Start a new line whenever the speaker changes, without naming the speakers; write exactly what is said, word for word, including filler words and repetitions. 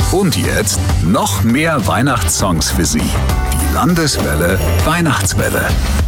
Und jetzt noch mehr Weihnachtssongs für Sie. Die Landeswelle Weihnachtswelle.